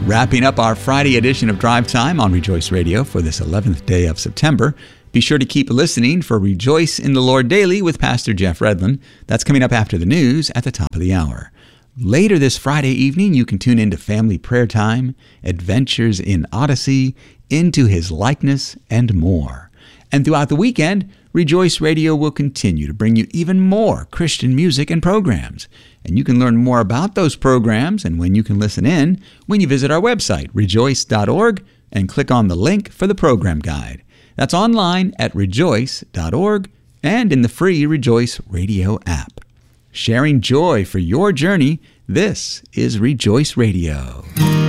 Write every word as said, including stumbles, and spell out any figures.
Wrapping up our Friday edition of Drive Time on Rejoice Radio for this eleventh day of September. Be sure to keep listening for Rejoice in the Lord Daily with Pastor Jeff Redlin. That's coming up after the news at the top of the hour. Later this Friday evening, you can tune into Family Prayer Time, Adventures in Odyssey, Into His Likeness, and more. And throughout the weekend, Rejoice Radio will continue to bring you even more Christian music and programs. And you can learn more about those programs and when you can listen in when you visit our website, rejoice dot org, and click on the link for the program guide. That's online at rejoice dot org and in the free Rejoice Radio app. Sharing joy for your journey, this is Rejoice Radio.